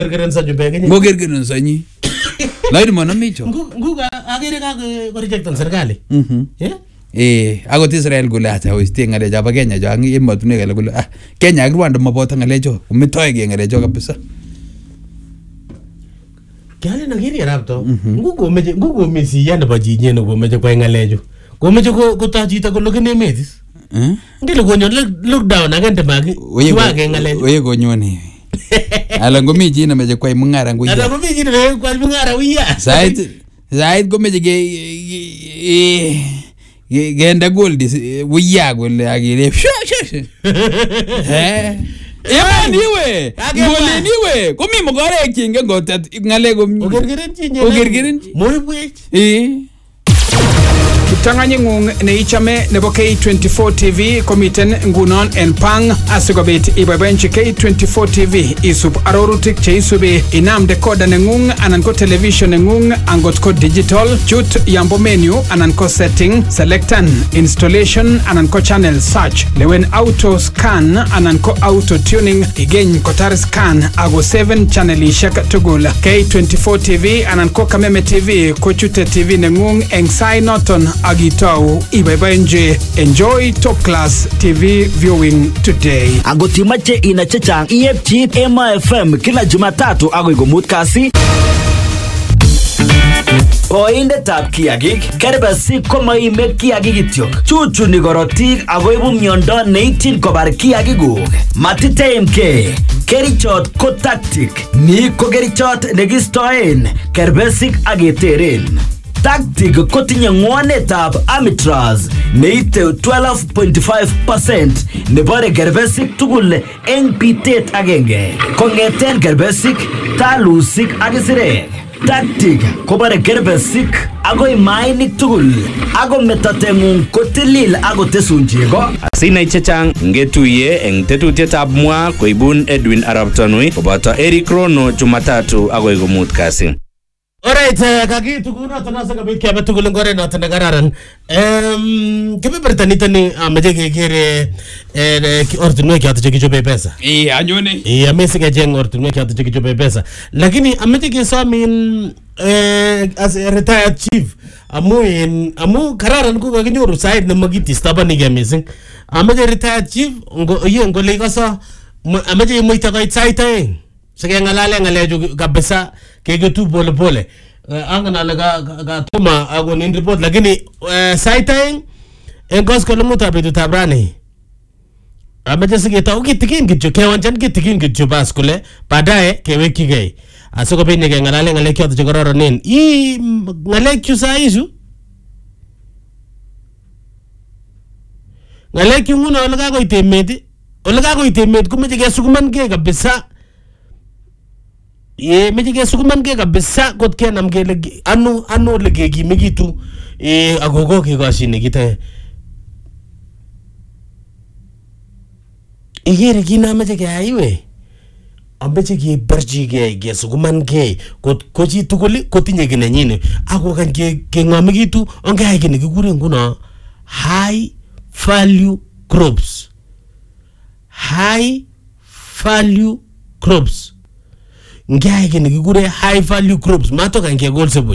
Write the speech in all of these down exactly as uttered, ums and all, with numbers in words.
gergerensa jubege Ngo gergerensa nyi. Laini mwana micho. Nguga agere ka ko rejectan serikali. Mhm. Eh? Eh, akot Israel kule ata oiste ngale chapa Kenya cho ang emotunwek kale kule ah Kenya ak Rwanda maboto ngale cho. Umetoege ngale cho kabisa. Kyale nagiri rapto. Ngugo meje ngugo misi yana ba jinye no go meje kwa ngale cho. Go meje ko ko ta jita ko lokene metis. Eh? Ngile go nyon lockdown agente magi. Wage ngale. Oye go nyoni. Ala ngomi jina meje kwa mungara nguya. Ala ngomi jina kwa mungara wiya. Sait sait go meje ge genda gold wiya gole agire. Eh? Ema niwe. Ngole niwe. Komi mogore kinge gotat ngale go. Ogergeren jinye. Ogergeren. Moibwech. Eh. Kiptanganye ngung ne ichame nebo K twenty-four T V komiten ngunon en pang asikobit iboiboenchi K twenty-four T V isub arorutik che isubi inam decoder nengung anan ko television nengung angot ko digital chut yambo menu anan ko setting selectan installation anan ko channel search lewen auto scan anan ko auto tuning igeny kotar scan ago seven channelishek tugul K twenty-four T V anan ko Kameme T V ko chute T V nengung eng sai noton agitau ibaibaenje. Enjoy top class T V viewing today. Agotimache ina chechang E F G Emma F M kila Jumatatu agoi gomut kasi. Boindetab kiagik kerbesik komoime kiagik kityok. Chuchuni korotik akoibu miondo neityin kobar kiagikuk. Matiteimke. Kerichot ko tactic. Ni ko kerichot nekistoen kerbesik aketeren. Tactic kotinye ngwanetab Amitraz neite twelve point five percent nebore kerbesik tugul eng pitet agenge. Kongeten kerbesik, talusik ak isirek. Tactic kobore kerbesik agoi mainik tugul. Ago metatengung kotilil ago tesun chego. Asinai chechang ngetuye eng tetutietab mwa koibun Edwin Arap Tanui koboto Eric Rono Jumatatu agoi komut kasi. Alright, kaki tukuna tanasa kabit kiabe tukul ngore na tanagararan. Um, kibe bertanita ni ameje kekere ortunwe kiatu cheki chope pesa. Eh, anyone. Eh, amesi kejeng ortunwe kiatu cheki chope pesa. Lakini ameje kesami eh as a retired chief. Amu in amu kararan ko kakinyoru side na magiti stabani gamesing. Ameje retired chief ngo iyo ngo lekosa ameje muita kai saitaeng. Sige ngalale ngalejo kabisa kege tu pole pole. Uh, anga na laga ga tuma ago ni report lakini uh, saitaeng engos ko lumuta betu tabrani. Amaje sige ta ukitikin kityo kewanchan kitikin kityo bas kule baadaye keweki gei. Asoko penye ke ngalale ngale kyo to gororo nen. I ngale kyo sa isu. Ngale kyo nguna olaga ko itemeti. Olaga ko itemeti kumeje ke sukuman ke kabisa. Ye meje ke sukuman ke kabisa kot ke nam ke anu anu lege gi megitu e agogo ke gashine gite igere gina meje ke aiwe ambeje ke barji ke ke sukuman ke kot koji tukuli kotinye gine nyine ago kan ke ke ngamegitu onge ai gine gigure nguna high value crops high value crops ngai ke ngigure high value crops mato kan ke gol sebo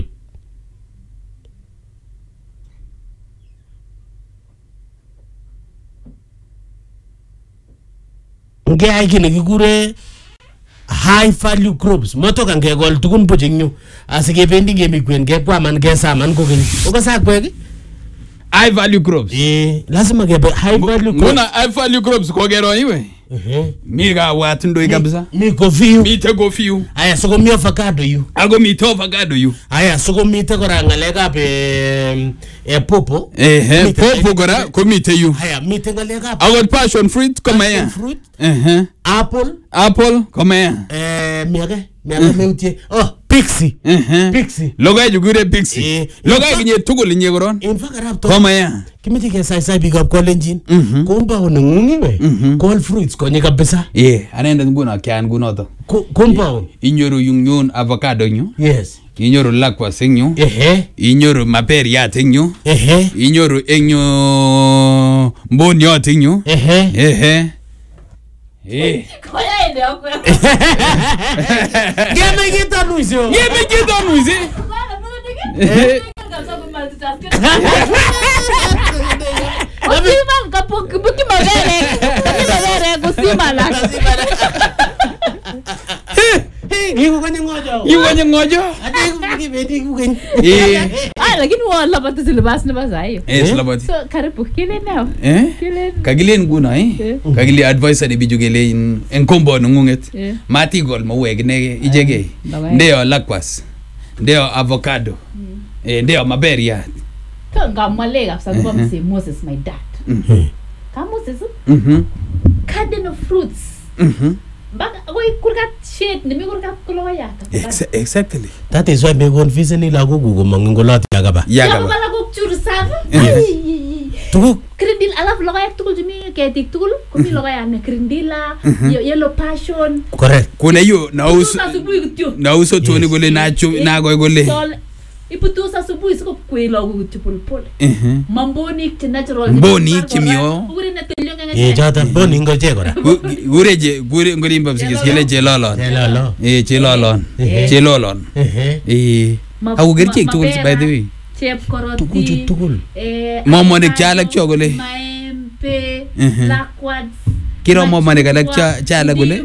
ngai ke ngigure high value crops mato kan ke gol tukun bojinyu asike bendi ke mikwen ke kwa man ke saman ko ken o ka sa kwege high value crops eh lazima ke high value crops kuna high value crops ko gero iwe eh mi ga watu ndo kabisa mi kofiu mi te kofiu aya soko mi avocado yu ago mi to avocado yu aya soko mi te kora ngalega pe e popo eh eh popo kora ko mi te yu aya mi te ngalega ago passion fruit kama ya fruit eh apple apple kama ya eh miage miage meutie oh pixie eh pixie loga jugure pixie loga kinye tugul nye goron in fact rapto kama ya kimiti ke sai sai big up kolenjin kumba onungi we call fruits konye kabisa eh anenda nguna kyan nguno to kumba inyoru yungyun avocado nyu yes inyoru lakwa singyu ehe inyoru maperia tinyu ehe inyoru enyo mbonyo tinyu ehe ehe Eh. Koya ende akwe. Ngeme kitanu isyo. Ngeme kitanu isyo. Bana mwana dike. Eh. Kabisa multitasking. Kusima kapok buki mabere. Buki mabere kusima la. Ngiku kwenye ngojo. Ngiku kwenye ngojo. Ati kuki beti kwenye. Eh. Ah lakini wala pata silabas na basayo. Eh silabati. So karibu kile nao. Eh? Kile. Kagilen guna eh. Kagili advisor de bijugele in en combo ngunget. Mati gol maweg ne ijege. Ndio lakwas. Ndio avocado. Eh ndio maberia. Kanga malega sababu mse Moses my dad. Mhm. Ka Moses. Mhm. Cardinal fruits. Mhm. Baka oi kurgat shit nimi kurgat kuloya. Exactly. That is why me confuse ni lagu gugu mangolot yagaba. Yagaba la guk chur sava. Tugu Krindil alaf logoya tukul jumi ketik tukul kumi logoya ne krindila yellow passion. Correct. Kuna hiyo na uso Asubuhi kutyo. na uso tuoni gole nacho na go gole. Iputu sa asubuhi siko kwela gugu pole pole. Mhm. Mamboni ki natural. Mboni kimio. Uri na telyo nga. Ye jata mboni ngoje kora. Gure je gure ngori mbabsikis kile jelolon. Jelolon. Eh jelolon. Jelolon. Eh. Au gerche tukul by the way. Chep koroti. Tukul tukul. Eh. Momo ne chalak chogole. Maempe. Lakwats. Kiro momo ne kalak cha chala gole.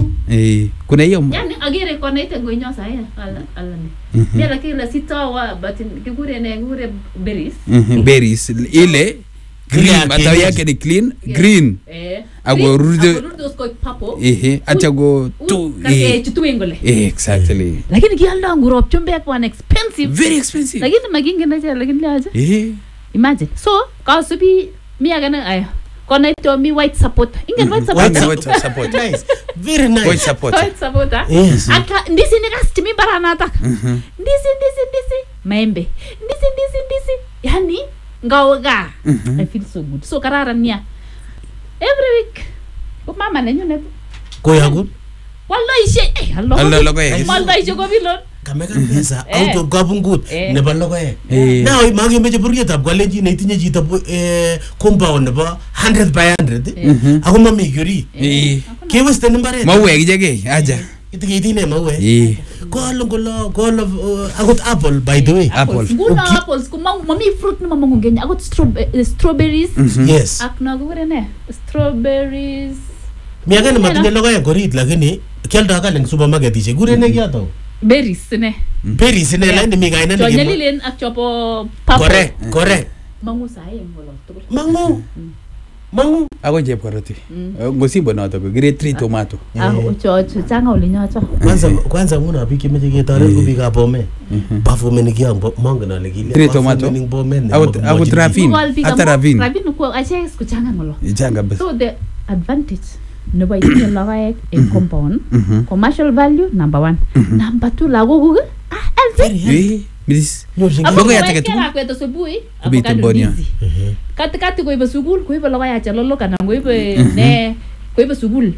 Eh. Kuna hiyo. Yani agere kona ite ngoinyo sa ya ala ala ni. Yala kila sitawa but kigure ne gure berries. Mhm. Berries ile green matawi yake ni clean green. Eh. Ago rude. Ago rude usko papo. Eh. Acha go tu. Eh. Chutu engole. Exactly. Lakini kialda nguro chumbe kwa expensive. Very expensive. Lakini maginge na cha lakini laja. Eh. Imagine. So, kasubi mi agana ay. Kona ito mi white supporter. Ingen white supporter. White supporter. Nice. Very nice. White supporter. White supporter. Yes. Aka ndisi ni kasti mi barana ataka. Ndisi ndisi ndisi maembe. Ndisi ndisi ndisi. Yani ngaoga. I feel so good. So kararan niya. Every week. Ko mama nenyo ne. Ko yagut. Wallahi she. Eh Allah. Allah logoe. Wallahi she ko bilon. Kameka pesa auto gabungut nebo logoe. Eh. Now magi meje burget ab kwalenji ne tinye chito eh compound nebo one hundred by one hundred. Ako mami yuri. Eh. Ke weste nimbaret. Mawe gijege aja. Itike itine mawe. Eh. Ko ngolo ko agot apple by the way. Apple. Nguna apples ko mami fruit ni mama ngenya. Agot strawberries. Yes. Akna gure ne. Strawberries. Miaga ne matinye logoe korit lakini kialdo kale ng supermarket ishe gure ne kiato. Berries ne. Berries ne la ni miga ina ne. Nyalilen ak chopo papa. Correct, correct. Mangu sae ngolo tukul. Mangu. Mangu. Ako jeb karoti. Ngosimbo noto ko grade three tomato. Ah, cho cho changa ulinya cho. Kwanza kwanza nguna biki meje ketare ko bika bome. Bafu meni kia mongo na legile. Three tomato. Ako ako trafin. Ata ravin. Ravin ko ache ko changa ngolo. Changa bas. So the advantage no ba yung lagaek in compound. Commercial value number one. Number two lago gugu. Ah, healthy. Miss. Logo ya take tu. Ako ito subuhi. Avocado busy. Kati kati ko iba sugul, ko iba logo ya chalo loka na ko iba ne ko iba sugul.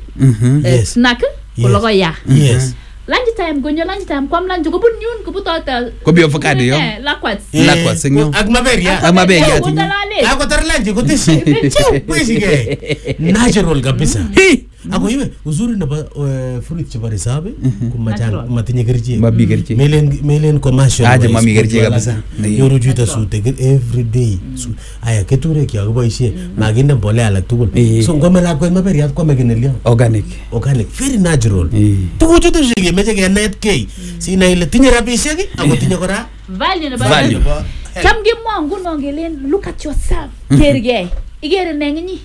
Snack ko logo ya. Yes. Lunch time gonyo lunch time kwam lunch ko bun yun ko buta ko bi avocado yo. Lakwats. Lakwats ngyo. Ak maberia. Ak maberia. Ako tar lunch ko tishi. Chau kwishige. Natural kabisa. Ako iwe uzuri na fruit chapa risabe kumachanga matinye kerche. Mabi kerche. Melen melen commercial. Aje mami kerche kabisa. Yoru juita sute every day. Aya keture kya ko boishe maginde mbole alak tugul. So ngome la ko maberia ko megenelio. Organic. Organic very natural. Tugu chuto shige meje ke net ke. Sina ile tinye rabishek ako tinye kora value na value. Chamge mo nguno ngelen look at yourself. Kerge. Igere nengi.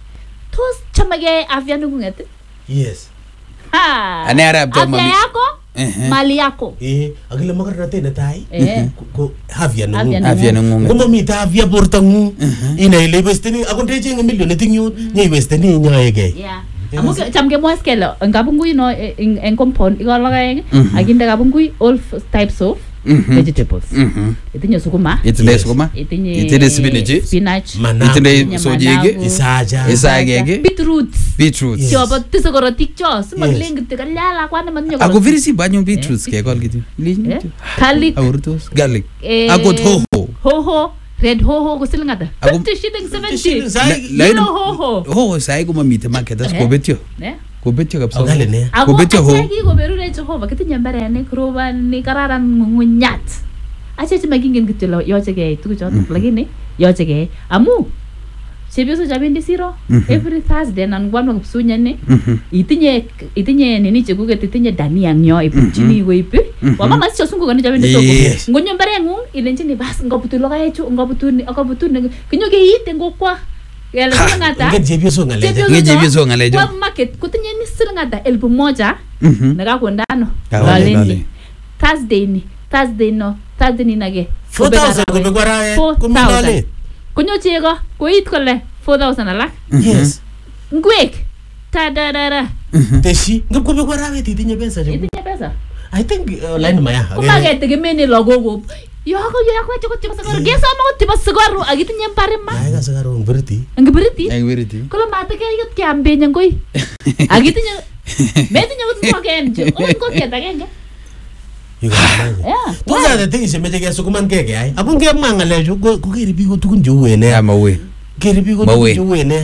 Tos chamage afya nunget. Yes. Ha. Ane arab to mami. Afya yako? Mali yako. Eh, agile makarate na tai. Eh. Ko afya nungu. Afya nungu. Ngoma mita afya bortangu. Ina ile westeni akonde jenga milioni tingu. Nye westeni nyaege. Yeah. Amu chamge mo skelo ngabungui no en compound igologaeng aginde gabungui all types of vegetables. Itinye sukuma. Itinye sukuma. Itinye Itinye spinach. Spinach. Itinye sojege. Isaja. Isagege. Beetroots. Beetroots. Chobo tisogorotik cho. Sumagling tikalala kwana man nyoko. Ako very si banyo beetroots ke kol gitu. Garlic. Aurtos. Garlic. Ako hoho. Hoho. Red hoho ko sila ngata. fifty shillings seventy. Kilo hoho. Hoho sai ko mamite market as ko betyo. Ne? Kobetyo kabisa. Okale ne. Ako Kobetyo ho. achek kikoberure Jehova kitinye mbarenik robani kararan ng'ung'unyat. Achek makingen kityo lo yoche keyai tuguchoto lakini yoche keyai amu chepyoso chabendi siro every Thursday nan kwam kipsunyane itinye itinye nini chekuket itinye dania ngyo ipuchini koip wama mascho sungu kani chabendi soko ngonyo mbareng'ung ilenjini bas ngobutu logoechu ngobutu ngobutu kinyo keite ngokwa yale ngata Nge chepyoso ngaleje. Nge chepyoso ngalejo. kwa market kutinye ni siling ngata elfu moja nakakwendano Kawale, galenji Thursday ni Thursday no Thursday ni nage four thousand kubekwa rae. Kumilale. kunyo chego koit kole four thousand alak Yes. ngwek tadadada Teshi. Ngep kubekwa rae itinye pesa jo. itinye pesa I think uh, line maya. kumaketegemeni lagokuk yoko yakwete kotiba sikaru gesoma kotiba sikaru akitinye mbarima Ay ka sagaro ngberti. ngibiriti Ay weriti. kolo matake yot kiambenye ngoi akitinye metinye kutmokenje ongoket agenge You can imagine. yeah Those are the things meche kesukuman keke ay. Abun kemwa ngalechu ko keri biko tukun cheu ene. Ya mawe. Keri biko Mawe. tukun cheu ene.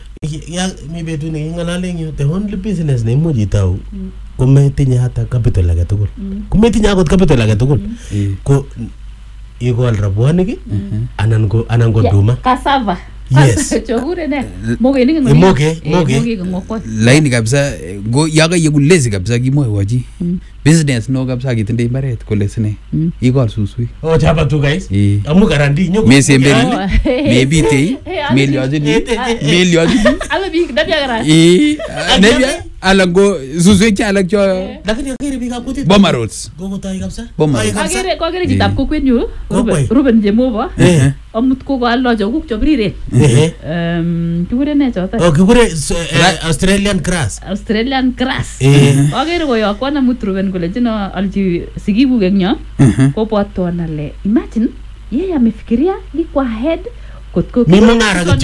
Ya mi betu neking'alale eng yu the only business neimuch itau kometinye hata capital age tugul. Kometinye akot capital age tugul. Ko ikol rabwonik anan ko anan ko duma. cassava Yes. chokure ne moge ni Eh, moge, moge. moge ngokwa Laini kabisa go yaga yegu lazy kabisa kimwoiwochi. Business no kabisa kitindoi mbaret kole sine. Ikol susui. Oh chapa tu guys. Eh. Amu garandi nyoko. Mesemberi. Oh. Mebite. Eh, Meliojini. Eh, eh, eh. Meliojini. ala bi dabya gara Eh. Nebia alango susui cha alak cho Lakini keri bika putit. Boma roads. Gogo tai kabisa. Boma. Tai kabisa. kagere kagere chitab kokwet nyu Kokwet. Ruben Jemoba Eh. amut ko allo joguk chobriren Eh. um kigure ne choto Oh kikure so, eh, Australian grass. Australian grass Eh. kagere koyokwan amut Ruben kole jino alji sigibuk eng yo kopwatwan ale imagine yeye amefikiria iko ahead kotko Mi mung'ara kityo.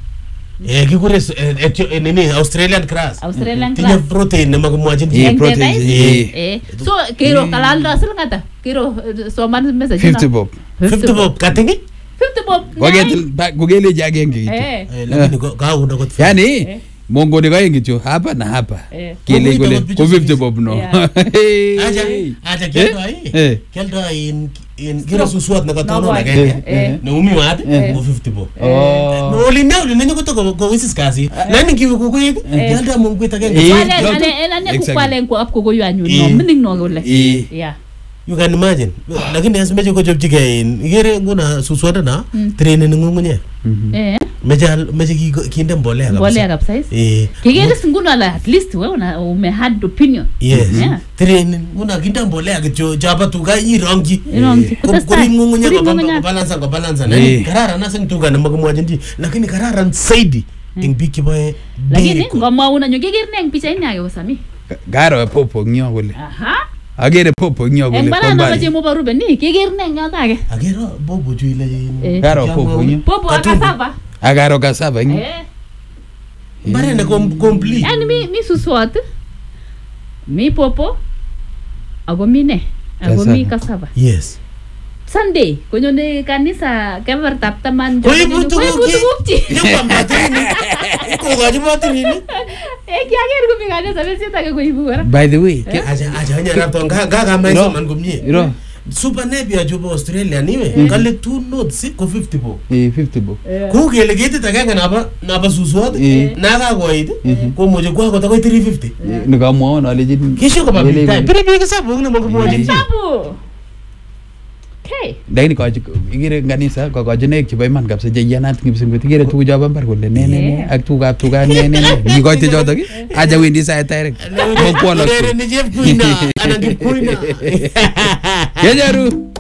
Eh kikure eh, eh, eh, nini Australian grass. Australian Tinye grass protein nemakimwachin chi. Eh, Eng protein. teta, Eh. eh so kiro kalaldo silingata kiro eh, soman message fifty bob. fifty bob katingi? fifty bob Kogetil kogeleji agenge kityo. eh Eh lakini ko- kaunda kot. Yani mongoni kaeng kityo hapa na hapa. Eh. Kele kole Komuita ko bichu fifty bob no. Yeah. Aja aja keldo ai. Eh. Keldo in in kiro suswat nakatono No, agenge. eh. Ne umi wat ko fifty bob. Oh. No olina olina nyoko to ko wisis kasi. Lakini kiwe kukuik keldo mongwit agenge. Eh. Wale Yoto- ane ane Exactly. kukwalen ko apko koyo anyun Eh. no mining no kole Eh. yeah You can imagine. Lakini as meche kochopchigei in ikere nguna suswat na trainen ng'ung'unyek. eh Meche al- meche ki- kinde mbolea kabisa. mbolea kabisa is Eh. kigere singuno ala at least wewe una ume had opinion Yes. Yeah. Trainen nguna kinde mbolea kityo chapa tuga irongchi. Irongchi. Ko- Kutestai. Kuri ng'ung'unyek Kuri koba- ng'ung'unyek. kobalansan kobalansan. Eh. Yaani kararan as eng tuga nemakimwachin chi. Lakini kararan zaidi eng biik cheboe lakini dairy co- ngomwaun anyun kigere ne eng pichaini age usami Garo popo ngyo kole. aha Agere popo ngyo eng kole bara na kombali. baje mo baru beni kigere ne eng yoto age Agero bobo chu ile in- Eh. Garo popo ngyo. popo Katumbo. akasava Agaro kasaba ngyo. eh Mbare ne kom- complete. yani mi mi suswat mi popo ako mi ne ako mi kasava Yes. Sunday konyone kanisa kebertab taman Koibu koibu tuguk chi. tugukchi Nyokwam batirini. Kokochi batirini. eh kiager komi kanisa besit age koibu kora By the way, Acha acha nyarapto nga nga kamaisoman komie. iro Super Napier chubo Australia niwe kale two notes ko fifty bob. eh fifty bob. Ku kele ketit agenge naba naba suswot Eh. nakakoit komuche kwa kot akoi three fifty. Nikamwona alejin. Kisho koba big time. Pire big sabuk nemakimwachin chi. sabu okay Lakini kwa igere kanisa kwa kwa jenek chebo iman kabisa je yanat ngibsim ko igere tugu jaba mbar kole ne ne ne ak tuga tuga ne ne ne ni ko te joto ki aja wendi sa direct mo kwala Ni chep kuina anan kip kuina. Kejaru